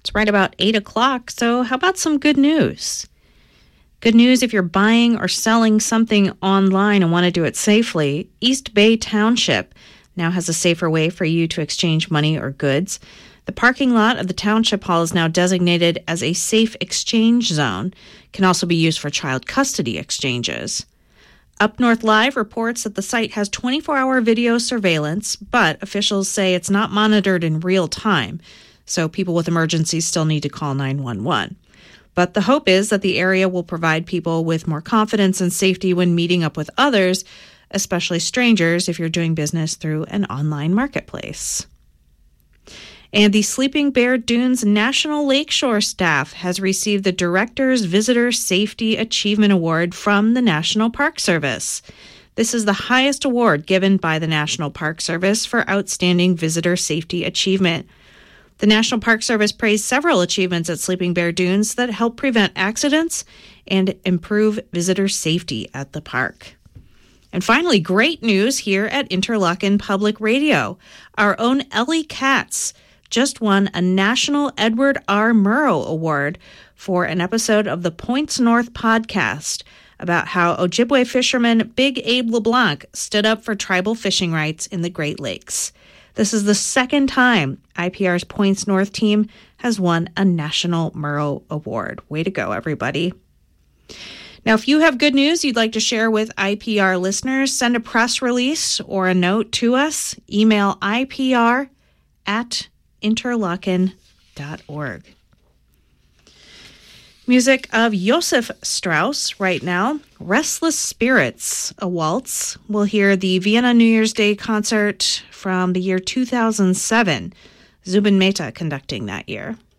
It's right about 8 o'clock, so how about some good news? Good news if you're buying or selling something online and want to do it safely. East Bay Township now has a safer way for you to exchange money or goods. The parking lot of the Township Hall is now designated as a safe exchange zone. It can also be used for child custody exchanges. Up North Live reports that the site has 24-hour video surveillance, but officials say it's not monitored in real time, so people with emergencies still need to call 911. But the hope is that the area will provide people with more confidence and safety when meeting up with others, especially strangers if you're doing business through an online marketplace. And the Sleeping Bear Dunes National Lakeshore staff has received the Director's Visitor Safety Achievement Award from the National Park Service. This is the highest award given by the National Park Service for outstanding visitor safety achievement. The National Park Service praised several achievements at Sleeping Bear Dunes that help prevent accidents and improve visitor safety at the park. And finally, great news here at Interlochen Public Radio. Our own Ellie Katz just won a National Edward R. Murrow Award for an episode of the Points North podcast about how Ojibwe fisherman Big Abe LeBlanc stood up for tribal fishing rights in the Great Lakes. This is the second time IPR's Points North team has won a National Murrow Award. Way to go, everybody. Now, if you have good news you'd like to share with IPR listeners, send a press release or a note to us. Email IPR@interlochen.org. Music of Josef Strauss right now. Restless Spirits, a waltz. We'll hear the Vienna New Year's Day concert from the year 2007. Zubin Mehta conducting that year.